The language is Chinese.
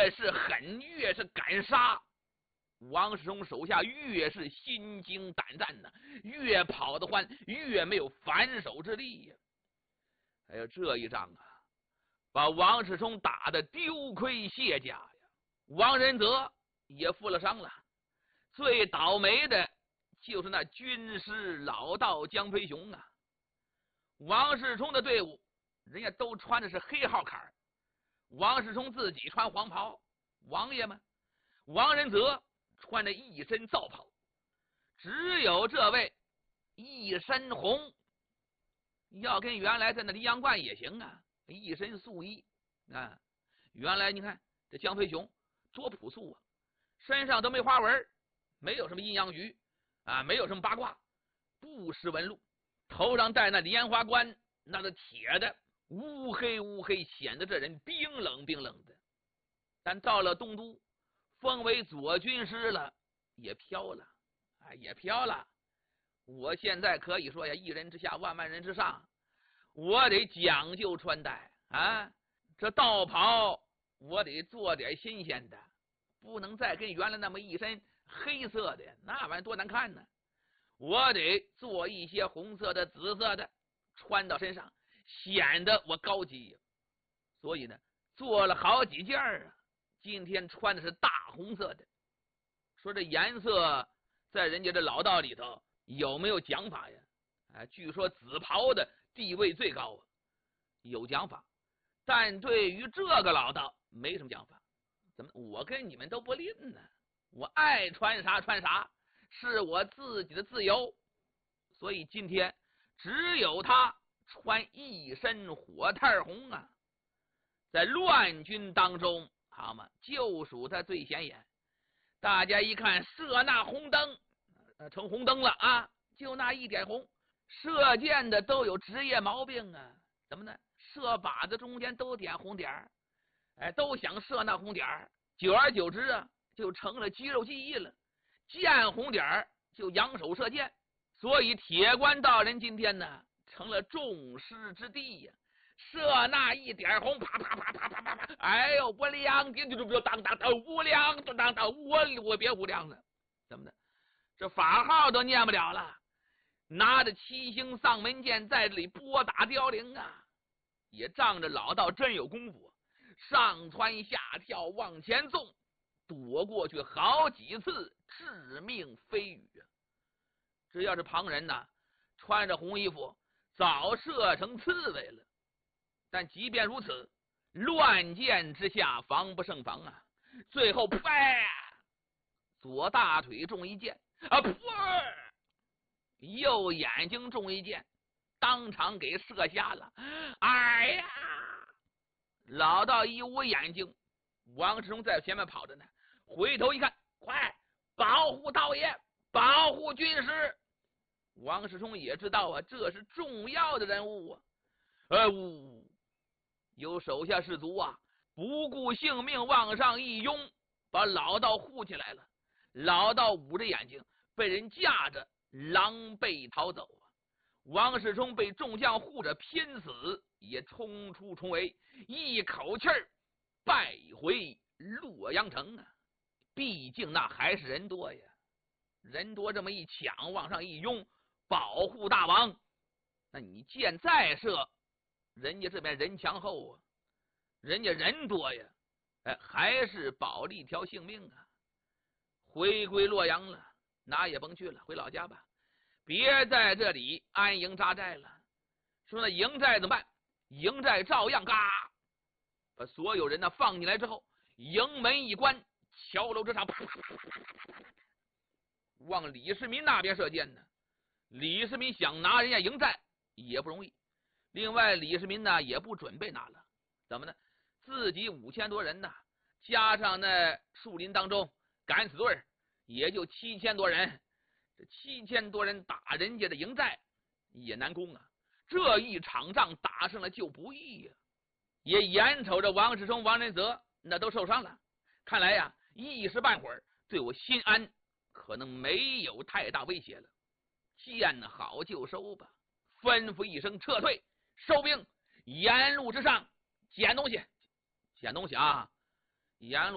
越是狠，越是敢杀。王世充手下越是心惊胆战呢，越跑得欢，越没有反手之力呀。哎呀，这一仗啊，把王世充打得丢盔卸甲呀。王仁泽也负了伤了，最倒霉的就是那军师老道江飞雄啊。王世充的队伍，人家都穿的是黑号坎，王世充自己穿黄袍，王爷们，王仁泽穿着一身皂袍，只有这位一身红。要跟原来在那黎阳观也行啊，一身素衣啊。原来你看这江飞雄多朴素啊，身上都没花纹，没有什么阴阳局啊，没有什么八卦，不识纹路，头上戴那莲花冠，那个铁的乌黑乌黑，显得这人冰冷冰冷的。但到了东都，封为左军师了，也飘了啊，也飘了。我现在可以说呀，一人之下，万万人之上，我得讲究穿戴啊，这道袍我得做点新鲜的，不能再跟原来那么一身黑色的，那玩意多难看呢。我得做一些红色的、紫色的，穿到身上显得我高级。所以呢，做了好几件啊。今天穿的是大红色的，说这颜色在人家这老道里头有没有讲法呀？据说紫袍的地位最高啊，有讲法。但对于这个老道没什么讲法。怎么？我跟你们都不吝呢？我爱穿啥穿啥，是我自己的自由。所以今天只有他穿一身火炭红啊，在乱军当中，好嘛，就属他最显眼。大家一看，射那红灯，成红灯了啊！就那一点红，射箭的都有职业毛病啊。怎么呢？射靶子中间都点红点儿，都想射那红点儿。久而久之啊，就成了肌肉记忆了。见红点儿就扬手射箭，所以铁关道人今天呢，成了众矢之的呀。射那一点红，啪啪啪啪啪啪啪，哎呦，不亮，就不要当当当，无亮就当当，我别无亮了，怎么的？这法号都念不了了，拿着七星丧门剑在这里拨打凋零啊！也仗着老道真有功夫，上蹿下跳往前纵，躲过去好几次致命飞羽啊！这要是旁人呢，穿着红衣服早射成刺猬了。但即便如此，乱箭之下防不胜防啊！最后啪，左大腿中一箭啊，噗，右眼睛中一箭，当场给射瞎了。哎呀！老道一捂眼睛，王世充在前面跑着呢，回头一看，快保护道爷，保护军师！王世充也知道啊，这是重要的人物啊。有手下士卒啊，不顾性命往上一拥，把老道护起来了。老道捂着眼睛，被人架着狼狈逃走啊。王世充被众将护着拼死，也冲出重围，一口气儿败回洛阳城啊！毕竟那还是人多呀，人多这么一抢，往上一拥，保护大王。那你箭再射，人家这边人强厚啊，人家人多呀，还是保了一条性命啊。回归洛阳了，哪也甭去了，回老家吧，别在这里安营扎寨了。说那营寨怎么办？营寨照样嘎，把所有人呢放进来之后，营门一关，桥楼之上，啪啪啪啪啪啪啪，往李世民那边射箭呢。李世民想拿人家营寨也不容易，另外李世民呢也不准备拿了，怎么呢？自己5000多人呢，加上那树林当中敢死队，也就7000多人。这7000多人打人家的营寨也难攻啊！这一场仗打胜了就不易呀。也眼瞅着王世充、王仁泽那都受伤了，看来呀，一时半会儿对我新安可能没有太大威胁了。见好就收吧，吩咐一声撤退，收兵，沿路之上捡东西，捡东西啊！沿路